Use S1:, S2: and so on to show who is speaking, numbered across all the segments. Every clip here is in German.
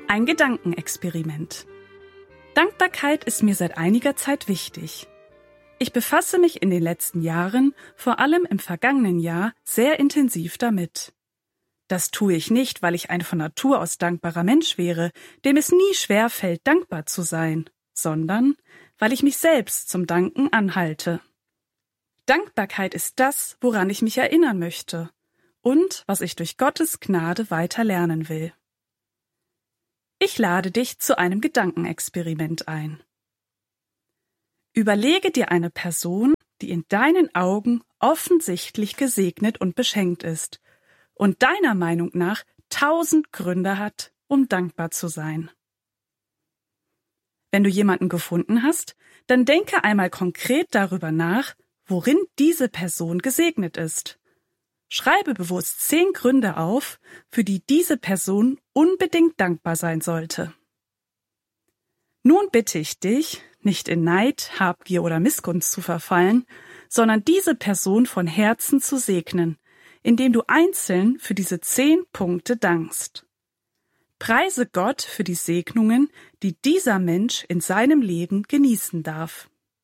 S1: Ein Gedankenexperiment. Dankbarkeit ist mir seit einiger Zeit wichtig. Ich befasse mich in den letzten Jahren, vor allem im vergangenen Jahr, sehr intensiv damit. Das tue ich nicht, weil ich ein von Natur aus dankbarer Mensch wäre, dem es nie schwer fällt, dankbar zu sein, sondern weil ich mich selbst zum Danken anhalte. Dankbarkeit ist das, woran ich mich erinnern möchte und was ich durch Gottes Gnade weiter lernen will. Ich lade dich zu einem Gedankenexperiment ein. Überlege dir eine Person, die in deinen Augen offensichtlich gesegnet und beschenkt ist und deiner Meinung nach 1000 Gründe hat, um dankbar zu sein. Wenn du jemanden gefunden hast, dann denke einmal konkret darüber nach, worin diese Person gesegnet ist. Schreibe bewusst 10 Gründe auf, für die diese Person unbedingt dankbar sein sollte. Nun bitte ich dich, nicht in Neid, Habgier oder Missgunst zu verfallen, sondern diese Person von Herzen zu segnen, indem du einzeln für diese 10 Punkte dankst. Preise Gott für die Segnungen, die dieser Mensch in seinem Leben genießen darf.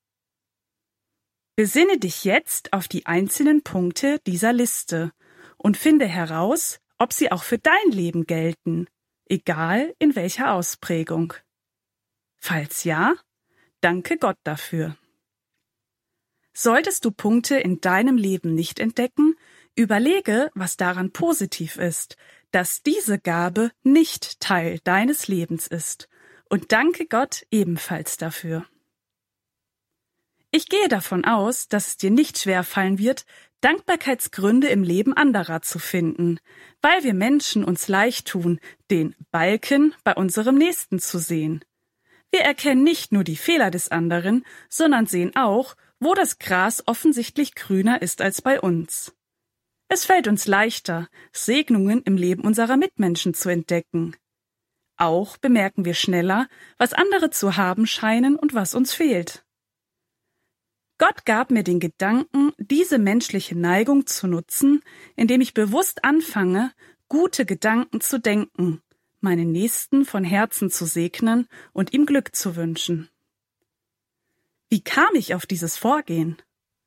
S1: Besinne dich jetzt auf die einzelnen Punkte dieser Liste und finde heraus, ob sie auch für dein Leben gelten, egal in welcher Ausprägung. Falls ja, danke Gott dafür. Solltest du Punkte in deinem Leben nicht entdecken, überlege, was daran positiv ist, dass diese Gabe nicht Teil deines Lebens ist, und danke Gott ebenfalls dafür. Ich gehe davon aus, dass es dir nicht schwerfallen wird, Dankbarkeitsgründe im Leben anderer zu finden, weil wir Menschen uns leicht tun, den Balken bei unserem Nächsten zu sehen. Wir erkennen nicht nur die Fehler des anderen, sondern sehen auch, wo das Gras offensichtlich grüner ist als bei uns. Es fällt uns leichter, Segnungen im Leben unserer Mitmenschen zu entdecken. Auch bemerken wir schneller, was andere zu haben scheinen und was uns fehlt. Gott gab mir den Gedanken, diese menschliche Neigung zu nutzen, indem ich bewusst anfange, gute Gedanken zu denken, meinen Nächsten von Herzen zu segnen und ihm Glück zu wünschen. Wie kam ich auf dieses Vorgehen?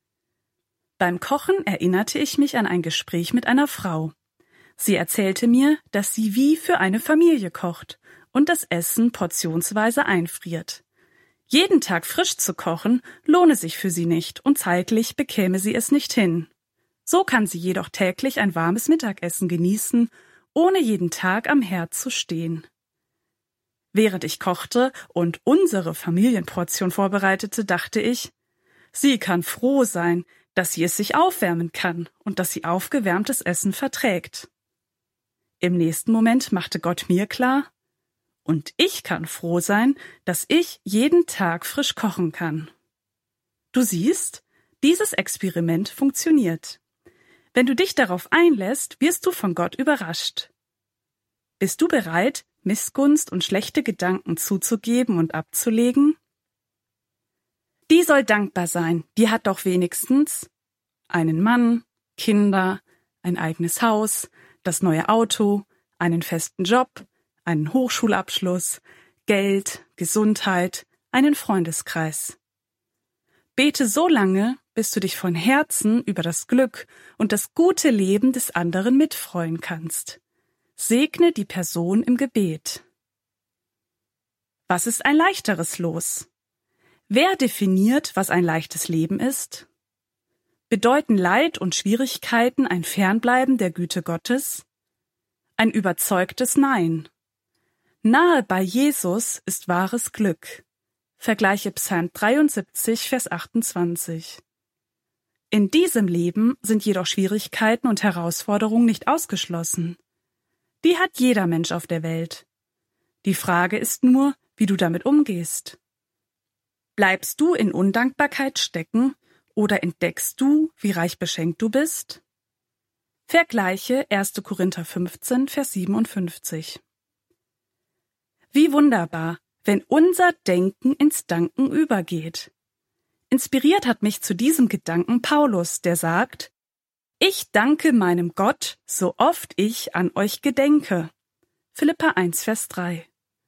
S1: Beim Kochen erinnerte ich mich an ein Gespräch mit einer Frau. Sie erzählte mir, dass sie wie für eine Familie kocht und das Essen portionsweise einfriert. Jeden Tag frisch zu kochen, lohne sich für sie nicht und zeitlich bekäme sie es nicht hin. So kann sie jedoch täglich ein warmes Mittagessen genießen, ohne jeden Tag am Herd zu stehen. Während ich kochte und unsere Familienportion vorbereitete, dachte ich, sie kann froh sein, dass sie es sich aufwärmen kann und dass sie aufgewärmtes Essen verträgt. Im nächsten Moment machte Gott mir klar, und ich kann froh sein, dass ich jeden Tag frisch kochen kann. Du siehst, dieses Experiment funktioniert. Wenn du dich darauf einlässt, wirst du von Gott überrascht. Bist du bereit, Missgunst und schlechte Gedanken zuzugeben und abzulegen? Die soll dankbar sein, die hat doch wenigstens einen Mann, Kinder, ein eigenes Haus, das neue Auto, einen festen Job, einen Hochschulabschluss, Geld, Gesundheit, einen Freundeskreis. Bete so lange, bis du dich von Herzen über das Glück und das gute Leben des anderen mitfreuen kannst. Segne die Person im Gebet. Was ist ein leichteres Los? Wer definiert, was ein leichtes Leben ist? Bedeuten Leid und Schwierigkeiten ein Fernbleiben der Güte Gottes? Ein überzeugtes Nein. Nahe bei Jesus ist wahres Glück. Vergleiche Psalm 73, Vers 28. In diesem Leben sind jedoch Schwierigkeiten und Herausforderungen nicht ausgeschlossen. Die hat jeder Mensch auf der Welt. Die Frage ist nur, wie du damit umgehst. Bleibst du in Undankbarkeit stecken oder entdeckst du, wie reich beschenkt du bist? Vergleiche 1. Korinther 15, Vers 57. Wie wunderbar, wenn unser Denken ins Danken übergeht. Inspiriert hat mich zu diesem Gedanken Paulus, der sagt, Ich danke meinem Gott, so oft ich an euch gedenke. Philipper 1, Vers 3.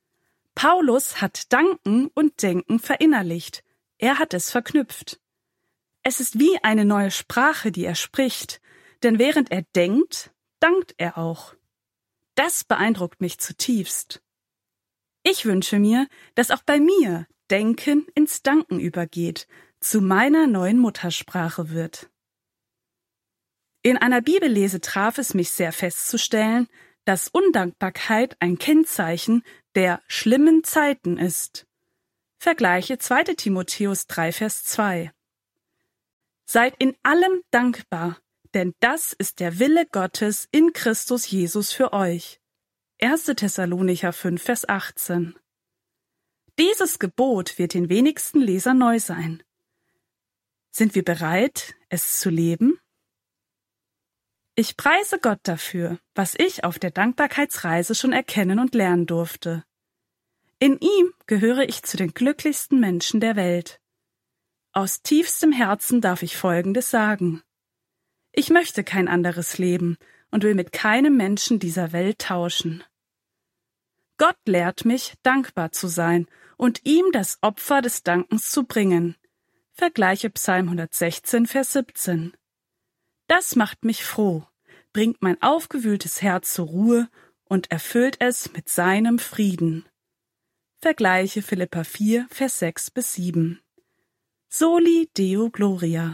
S1: Paulus hat Danken und Denken verinnerlicht. Er hat es verknüpft. Es ist wie eine neue Sprache, die er spricht, denn während er denkt, dankt er auch. Das beeindruckt mich zutiefst. Ich wünsche mir, dass auch bei mir Denken ins Danken übergeht, zu meiner neuen Muttersprache wird. In einer Bibellese traf es mich sehr festzustellen, dass Undankbarkeit ein Kennzeichen der schlimmen Zeiten ist. Vergleiche 2. Timotheus 3, Vers 2. Seid in allem dankbar, denn das ist der Wille Gottes in Christus Jesus für euch. 1. Thessalonicher 5, Vers 18. Dieses Gebot wird den wenigsten Lesern neu sein. Sind wir bereit, es zu leben? Ich preise Gott dafür, was ich auf der Dankbarkeitsreise schon erkennen und lernen durfte. In ihm gehöre ich zu den glücklichsten Menschen der Welt. Aus tiefstem Herzen darf ich Folgendes sagen. Ich möchte kein anderes Leben und will mit keinem Menschen dieser Welt tauschen. Gott lehrt mich, dankbar zu sein und ihm das Opfer des Dankens zu bringen. Vergleiche Psalm 116, Vers 17. Das macht mich froh, bringt mein aufgewühltes Herz zur Ruhe und erfüllt es mit seinem Frieden. Vergleiche Philipper 4, Vers 6 bis 7. Soli Deo Gloria.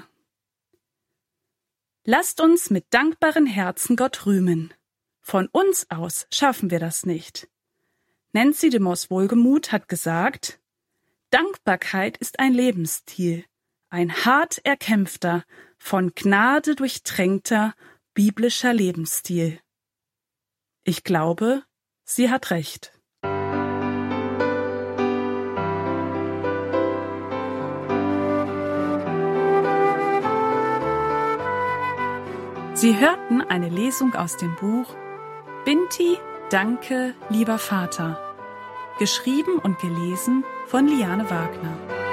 S1: Lasst uns mit dankbaren Herzen Gott rühmen. Von uns aus schaffen wir das nicht. Nancy de Moss Wohlgemuth hat gesagt, Dankbarkeit ist ein Lebensstil, ein hart erkämpfter, von Gnade durchtränkter, biblischer Lebensstil. Ich glaube, sie hat recht. Sie hörten eine Lesung aus dem Buch Binti, danke, lieber Vater, geschrieben und gelesen von Liane Wagner.